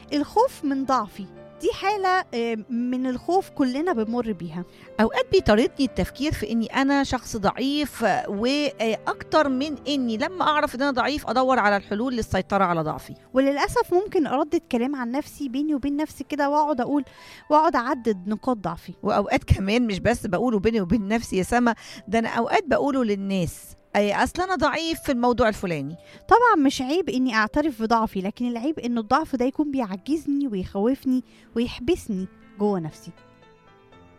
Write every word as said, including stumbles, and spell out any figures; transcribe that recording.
الخوف من ضعفي دي حالة من الخوف كلنا بنمر بيها. أوقات بيطاردني التفكير في إني أنا شخص ضعيف، وأكتر من إني لما أعرف إن أنا ضعيف أدور على الحلول للسيطرة على ضعفي. وللأسف ممكن أردد كلام عن نفسي بيني وبين نفسي كده، وأقعد أقول وأقعد أعدد نقاط ضعفي. وأوقات كمان مش بس بقوله بيني وبين نفسي يا سما، ده أنا أوقات بقوله للناس، أي أصل أنا ضعيف في الموضوع الفلاني. طبعا مش عيب إني أعترف بضعفي، لكن العيب إنه الضعف ده يكون بيعجزني ويخوفني ويحبسني جوه نفسي.